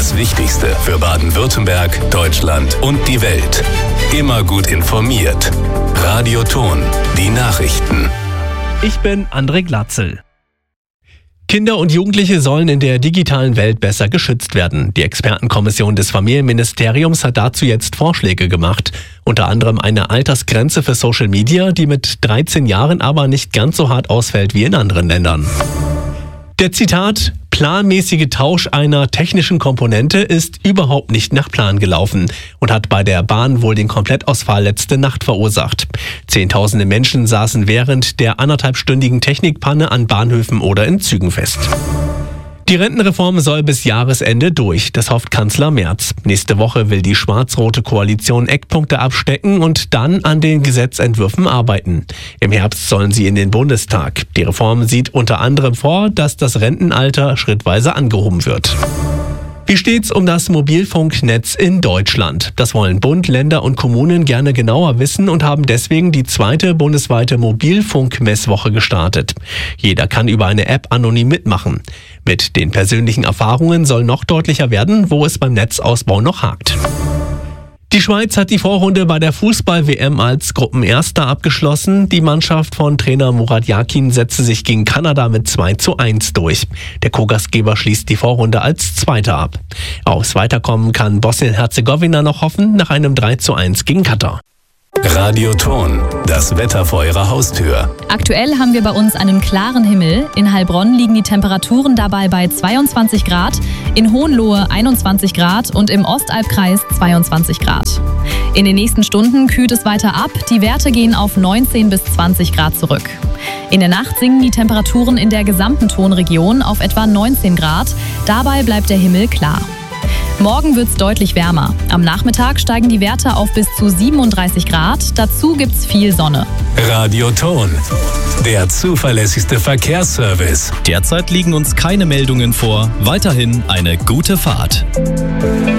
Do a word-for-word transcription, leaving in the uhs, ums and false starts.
Das Wichtigste für Baden-Württemberg, Deutschland und die Welt. Immer gut informiert. Radio Ton, die Nachrichten. Ich bin André Glatzel. Kinder und Jugendliche sollen in der digitalen Welt besser geschützt werden. Die Expertenkommission des Familienministeriums hat dazu jetzt Vorschläge gemacht. Unter anderem eine Altersgrenze für Social Media, die mit dreizehn Jahren aber nicht ganz so hart ausfällt wie in anderen Ländern. Der Zitat, planmäßige Tausch einer technischen Komponente ist überhaupt nicht nach Plan gelaufen und hat bei der Bahn wohl den Komplettausfall letzte Nacht verursacht. Zehntausende Menschen saßen während der anderthalbstündigen Technikpanne an Bahnhöfen oder in Zügen fest. Die Rentenreform soll bis Jahresende durch, das hofft Kanzler Merz. Nächste Woche will die schwarz-rote Koalition Eckpunkte abstecken und dann an den Gesetzentwürfen arbeiten. Im Herbst sollen sie in den Bundestag. Die Reform sieht unter anderem vor, dass das Rentenalter schrittweise angehoben wird. Wie steht's um das Mobilfunknetz in Deutschland? Das wollen Bund, Länder und Kommunen gerne genauer wissen und haben deswegen die zweite bundesweite Mobilfunkmesswoche gestartet. Jeder kann über eine App anonym mitmachen. Mit den persönlichen Erfahrungen soll noch deutlicher werden, wo es beim Netzausbau noch hakt. Die Schweiz hat die Vorrunde bei der Fußball-W M als Gruppenerster abgeschlossen. Die Mannschaft von Trainer Murat Yakin setzte sich gegen Kanada mit zwei zu eins durch. Der Co-Gastgeber schließt die Vorrunde als Zweiter ab. Aufs Weiterkommen kann Bosnien-Herzegowina noch hoffen, nach einem drei zu eins gegen Katar. Radio Ton, das Wetter vor Ihrer Haustür. Aktuell haben wir bei uns einen klaren Himmel. In Heilbronn liegen die Temperaturen dabei bei zweiundzwanzig Grad, in Hohenlohe einundzwanzig Grad und im Ostalbkreis zweiundzwanzig Grad. In den nächsten Stunden kühlt es weiter ab, die Werte gehen auf neunzehn bis zwanzig Grad zurück. In der Nacht sinken die Temperaturen in der gesamten Tonregion auf etwa neunzehn Grad, dabei bleibt der Himmel klar. Morgen wird's deutlich wärmer. Am Nachmittag steigen die Werte auf bis zu siebenunddreißig Grad. Dazu gibt's viel Sonne. Radio Ton, der zuverlässigste Verkehrsservice. Derzeit liegen uns keine Meldungen vor. Weiterhin eine gute Fahrt.